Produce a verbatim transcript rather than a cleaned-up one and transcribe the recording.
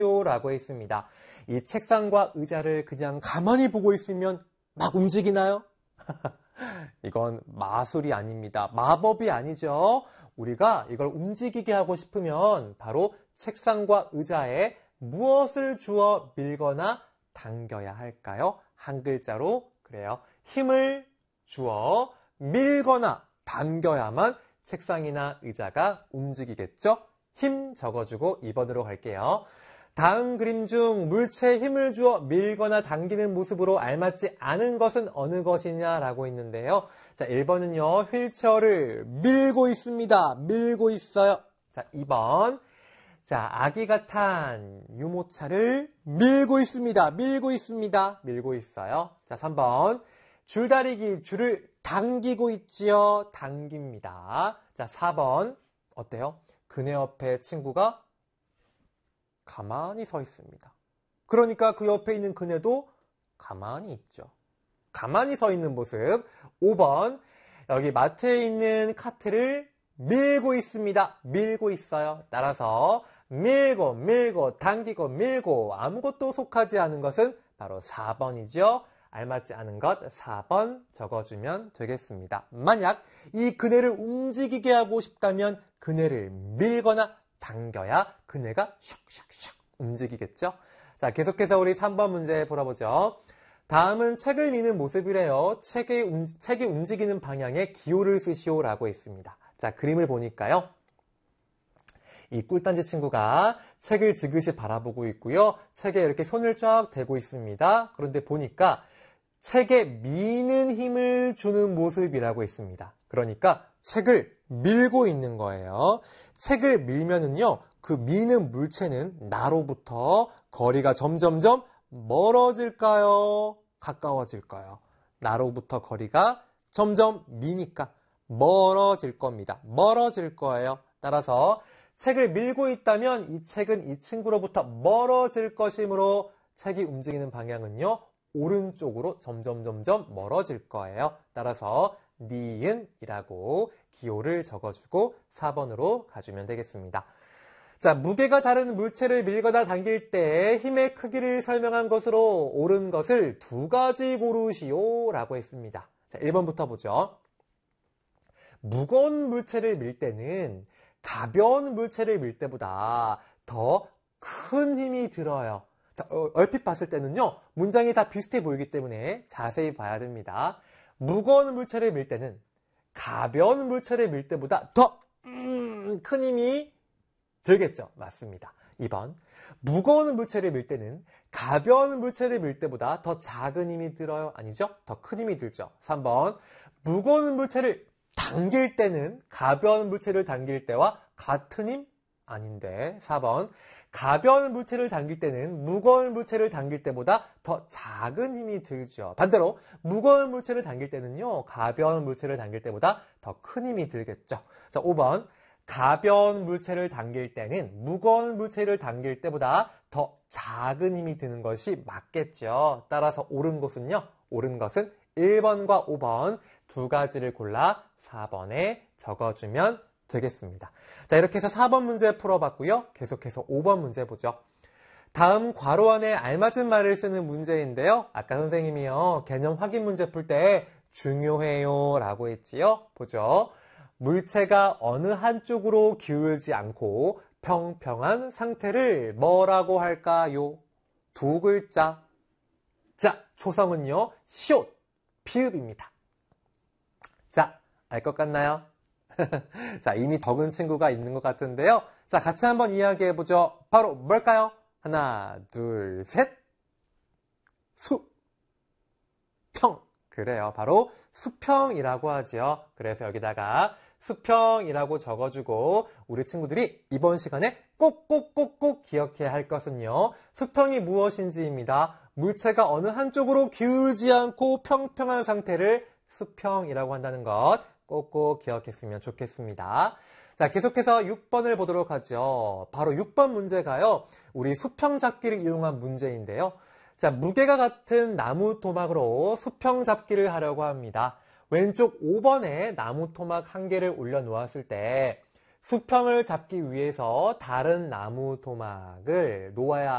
라고 했습니다. 이 책상과 의자를 그냥 가만히 보고 있으면 막 움직이나요? 이건 마술이 아닙니다. 마법이 아니죠. 우리가 이걸 움직이게 하고 싶으면 바로 책상과 의자에 무엇을 주어 밀거나 당겨야 할까요? 한 글자로 그래요. 힘을 주어 밀거나 당겨야만 책상이나 의자가 움직이겠죠? 힘 적어주고 이 번으로 갈게요. 다음 그림 중 물체에 힘을 주어 밀거나 당기는 모습으로 알맞지 않은 것은 어느 것이냐라고 있는데요. 자, 일 번은요. 휠체어를 밀고 있습니다. 밀고 있어요. 자, 이 번. 자, 아기가 탄 유모차를 밀고 있습니다. 밀고 있습니다. 밀고 있어요. 자, 삼 번. 줄다리기, 줄을 당기고 있지요. 당깁니다. 자, 사 번. 어때요? 그네 옆에 친구가 가만히 서 있습니다. 그러니까 그 옆에 있는 그네도 가만히 있죠. 가만히 서 있는 모습. 오 번. 여기 마트에 있는 카트를 밀고 있습니다. 밀고 있어요. 따라서 밀고 밀고 당기고 밀고 아무것도 속하지 않은 것은 바로 사 번이죠. 알맞지 않은 것 사 번 적어주면 되겠습니다. 만약 이 그네를 움직이게 하고 싶다면 그네를 밀거나 당겨야 그네가 슉슉슉 움직이겠죠. 자, 계속해서 우리 삼 번 문제 풀어보죠. 다음은 책을 미는 모습이래요. 책이, 움, 책이 움직이는 방향에 기호를 쓰시오라고 했습니다. 자, 그림을 보니까요. 이 꿀단지 친구가 책을 지그시 바라보고 있고요. 책에 이렇게 손을 쫙 대고 있습니다. 그런데 보니까 책에 미는 힘을 주는 모습이라고 했습니다. 그러니까 책을 밀고 있는 거예요. 책을 밀면은요, 그 미는 물체는 나로부터 거리가 점점점 멀어질까요? 가까워질까요? 나로부터 거리가 점점 미니까 멀어질 겁니다. 멀어질 거예요. 따라서 책을 밀고 있다면 이 책은 이 친구로부터 멀어질 것이므로 책이 움직이는 방향은요, 오른쪽으로 점점 점점 멀어질 거예요. 따라서 니은이라고 기호를 적어주고 사 번으로 가주면 되겠습니다. 자, 무게가 다른 물체를 밀거나 당길 때 힘의 크기를 설명한 것으로 옳은 것을 두 가지 고르시오 라고 했습니다. 자, 일 번부터 보죠. 무거운 물체를 밀 때는 가벼운 물체를 밀 때보다 더 큰 힘이 들어요. 자, 얼핏 봤을 때는요, 문장이 다 비슷해 보이기 때문에 자세히 봐야 됩니다. 무거운 물체를 밀 때는 가벼운 물체를 밀 때보다 더 음, 큰 힘이 들겠죠. 맞습니다. 이 번. 무거운 물체를 밀 때는 가벼운 물체를 밀 때보다 더 작은 힘이 들어요. 아니죠? 더 큰 힘이 들죠. 삼 번. 무거운 물체를 당길 때는 가벼운 물체를 당길 때와 같은 힘? 아닌데. 사 번. 가벼운 물체를 당길 때는 무거운 물체를 당길 때보다 더 작은 힘이 들죠. 반대로 무거운 물체를 당길 때는요, 가벼운 물체를 당길 때보다 더 큰 힘이 들겠죠. 자, 오 번. 가벼운 물체를 당길 때는 무거운 물체를 당길 때보다 더 작은 힘이 드는 것이 맞겠죠. 따라서 옳은 것은요, 옳은 것은 일 번과 오 번 두 가지를 골라 사 번에 적어주면 되겠습니다. 자, 이렇게 해서 사 번 문제 풀어봤고요. 계속해서 오 번 문제 보죠. 다음 괄호 안에 알맞은 말을 쓰는 문제인데요. 아까 선생님이요, 개념 확인 문제 풀 때 중요해요 라고 했지요. 보죠. 물체가 어느 한쪽으로 기울지 않고 평평한 상태를 뭐라고 할까요? 두 글자. 자, 초성은요, 시옷, 피읍입니다. 자, 알 것 같나요? 자, 이미 적은 친구가 있는 것 같은데요. 자, 같이 한번 이야기해보죠. 바로 뭘까요? 하나, 둘, 셋. 수, 평. 그래요. 바로 수평이라고 하죠. 그래서 여기다가 수평이라고 적어주고 우리 친구들이 이번 시간에 꼭꼭꼭꼭 기억해야 할 것은요, 수평이 무엇인지입니다. 물체가 어느 한쪽으로 기울지 않고 평평한 상태를 수평이라고 한다는 것 꼭꼭 기억했으면 좋겠습니다. 자, 계속해서 육 번을 보도록 하죠. 바로 육 번 문제가요, 우리 수평 잡기를 이용한 문제인데요. 자, 무게가 같은 나무 토막으로 수평 잡기를 하려고 합니다. 왼쪽 오 번에 나무 토막 한 개를 올려놓았을 때 수평을 잡기 위해서 다른 나무 토막을 놓아야